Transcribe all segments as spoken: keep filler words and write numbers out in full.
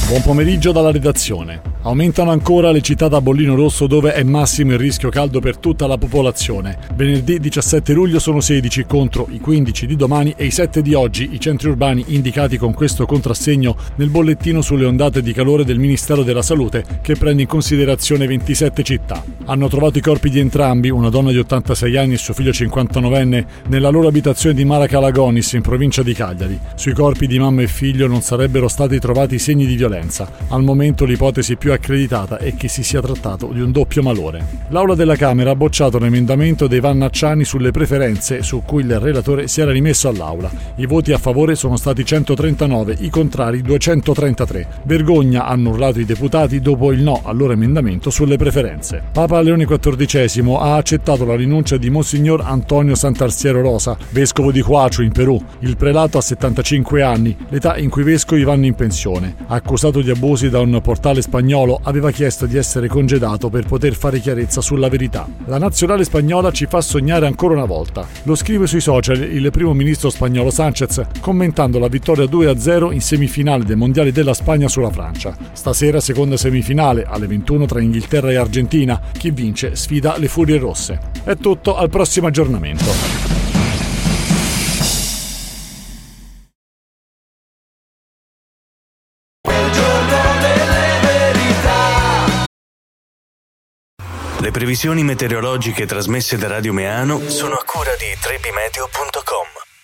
Buon pomeriggio dalla redazione. Aumentano ancora le città da bollino rosso dove è massimo il rischio caldo per tutta la popolazione. Venerdì diciassette luglio sono sedici contro i quindici di domani e i sette di oggi i centri urbani indicati con questo contrassegno nel bollettino sulle ondate di calore del Ministero della Salute che prende in considerazione ventisette città. Hanno trovato i corpi di entrambi, una donna di ottantasei anni e suo figlio cinquantanovenne, nella loro abitazione di Mara Calagonis in provincia di Cagliari. Sui corpi di mamma e figlio non sarebbero stati trovati segni di violenza. Al momento l'ipotesi più accreditata è che si sia trattato di un doppio malore. L'Aula della Camera ha bocciato l'emendamento dei Vannacciani sulle preferenze su cui il relatore si era rimesso all'Aula. I voti a favore sono stati centotrentanove, i contrari duecentotrentatré. Vergogna, hanno urlato i deputati dopo il no al loro emendamento sulle preferenze. Papa Leone quattordicesimo ha accettato la rinuncia di Monsignor Antonio Santarciero Rosa, vescovo di Huacho in Perù. Il prelato ha settantacinque anni, l'età in cui i vescovi vanno in pensione. Accusato di abusi da un portale spagnolo, aveva chiesto di essere congedato per poter fare chiarezza sulla verità. La nazionale spagnola ci fa sognare ancora una volta. Lo scrive sui social il primo ministro spagnolo Sánchez, commentando la vittoria due a zero in semifinale dei mondiali della Spagna sulla Francia. Stasera seconda semifinale alle ventuno tra Inghilterra e Argentina. Chi vince sfida le Furie Rosse. È tutto, al prossimo aggiornamento. Le previsioni meteorologiche trasmesse da Radio Meano sono a cura di trebimeteo punto com.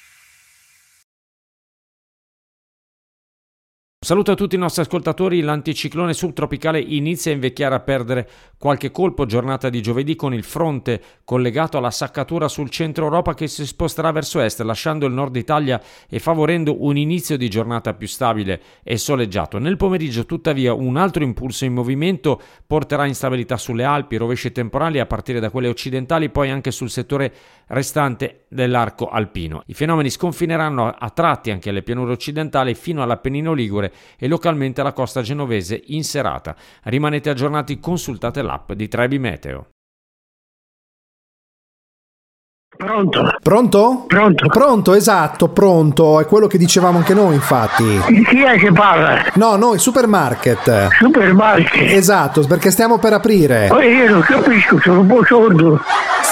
Saluto a tutti i nostri ascoltatori. L'anticiclone subtropicale inizia a invecchiare, a perdere qualche colpo giornata di giovedì con il fronte collegato alla saccatura sul centro Europa che si sposterà verso est lasciando il nord Italia e favorendo un inizio di giornata più stabile e soleggiato. Nel pomeriggio tuttavia un altro impulso in movimento porterà instabilità sulle Alpi, rovesci temporali a partire da quelle occidentali, poi anche sul settore restante dell'arco alpino. I fenomeni sconfineranno a tratti anche alle pianure occidentali fino all'Appennino Ligure e localmente alla costa genovese in serata. Rimanete aggiornati, consultate l'app di Trebi Meteo. Pronto? Pronto? Pronto? Pronto, esatto, pronto, è quello che dicevamo anche noi, infatti. Chi è che parla? No, noi, supermarket. Supermarket? Esatto, perché stiamo per aprire. Oh, io non capisco, sono un po' sordo.